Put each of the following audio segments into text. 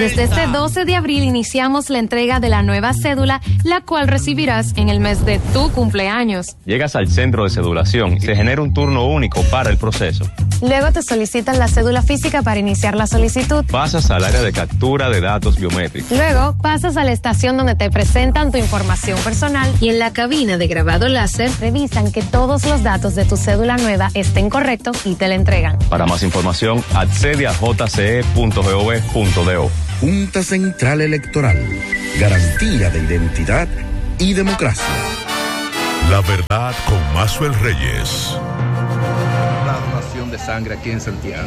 desde este 12 de abril iniciamos la entrega de la nueva cédula, la cual recibirás en el mes de tu cumpleaños. Llegas al centro de cedulación y se genera un turno único para el proceso. Luego te solicitan la cédula física para iniciar la solicitud. Pasas al área de captura de datos biométricos. Luego pasas a la estación donde te presentan tu información personal y en la cabina de grabado láser revisan que todos los datos de tu cédula nueva estén correctos y te la entregan. Para más información, accede a jce.gov.do. Junta Central Electoral, garantía de identidad y democracia. La verdad con Maxwell Reyes. La donación de sangre aquí en Santiago.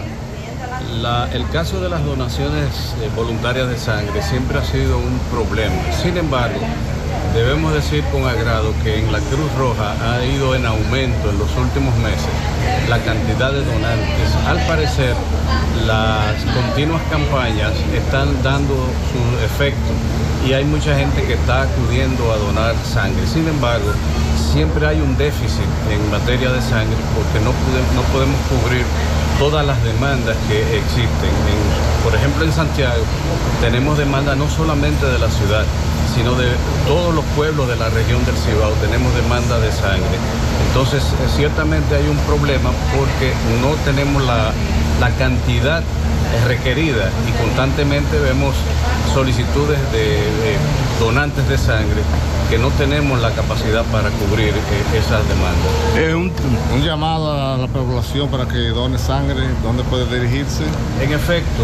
El caso de las donaciones voluntarias de sangre siempre ha sido un problema. Sin embargo, debemos decir con agrado que en la Cruz Roja ha ido en aumento en los últimos meses la cantidad de donantes. Al parecer, las continuas campañas están dando su efecto y hay mucha gente que está acudiendo a donar sangre. Sin embargo, siempre hay un déficit en materia de sangre porque no podemos cubrir todas las demandas que existen. Por ejemplo, en Santiago tenemos demanda no solamente de la ciudad, sino de todos los pueblos de la región del Cibao, tenemos demanda de sangre. Entonces, ciertamente hay un problema porque no tenemos la cantidad requerida y constantemente vemos solicitudes de donantes de sangre que no tenemos la capacidad para cubrir esas demandas. Un llamado a la población para que done sangre, ¿dónde puede dirigirse? En efecto,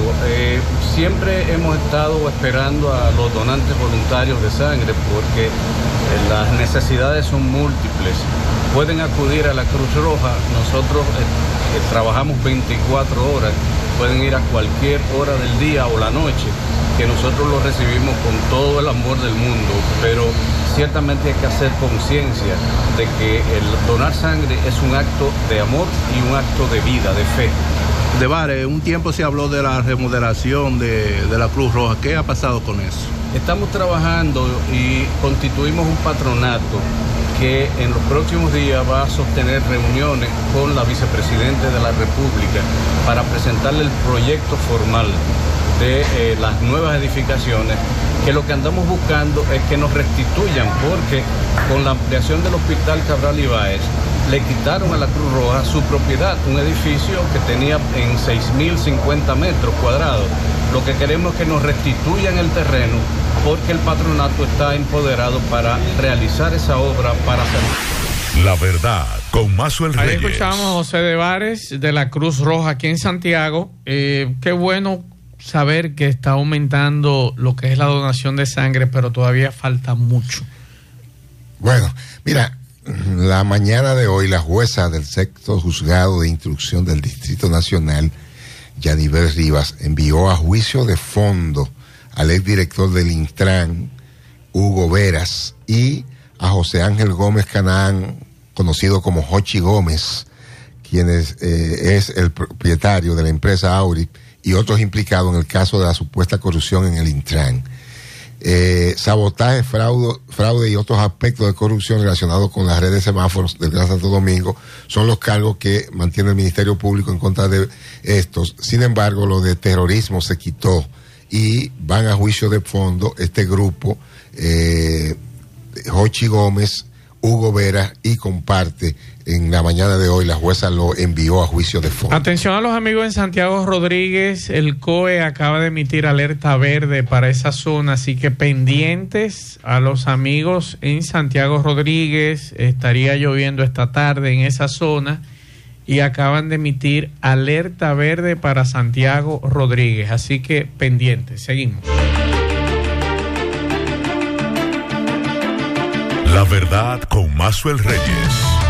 siempre hemos estado esperando a los donantes voluntarios de sangre porque las necesidades son múltiples. Pueden acudir a la Cruz Roja, nosotros trabajamos 24 horas, pueden ir a cualquier hora del día o la noche, que nosotros lo recibimos con todo el amor del mundo, pero ciertamente hay que hacer conciencia de que el donar sangre es un acto de amor y un acto de vida, de fe. De Bares, un tiempo se habló de la remodelación de la Cruz Roja. ¿Qué ha pasado con eso? Estamos trabajando y constituimos un patronato que en los próximos días va a sostener reuniones con la vicepresidenta de la República para presentarle el proyecto formal de las nuevas edificaciones, que lo que andamos buscando es que nos restituyan, porque con la ampliación del Hospital Cabral Ibáez le quitaron a la Cruz Roja su propiedad, un edificio que tenía en 6.050 metros cuadrados. Lo que queremos es que nos restituyan el terreno, porque el patronato está empoderado para realizar esa obra para hacer. La verdad con Maxwell Reyes. Ahí escuchamos a José de Bares de la Cruz Roja aquí en Santiago. Qué bueno saber que está aumentando lo que es la donación de sangre, pero todavía falta mucho. Bueno, mira, la mañana de hoy la jueza del sexto juzgado de instrucción del Distrito Nacional, Yanibel Rivas, envió a juicio de fondo al exdirector del Intran, Hugo Veras, y a José Ángel Gómez Canaán, conocido como Jochi Gómez, quien es el propietario de la empresa Auri, y otros implicados en el caso de la supuesta corrupción en el Intran. Sabotaje, fraude y otros aspectos de corrupción relacionados con las redes de semáforos del Gran Santo Domingo son los cargos que mantiene el Ministerio Público en contra de estos. Sin embargo, lo de terrorismo se quitó y van a juicio de fondo este grupo, Jochi Gómez, Hugo Vera, y comparte. En la mañana de hoy la jueza lo envió a juicio de fondo. Atención a los amigos en Santiago Rodríguez, el COE acaba de emitir alerta verde para esa zona, así que pendientes a los amigos en Santiago Rodríguez. Estaría lloviendo esta tarde en esa zona y acaban de emitir alerta verde para Santiago Rodríguez, así que pendientes. Seguimos. La verdad con Maxwell Reyes.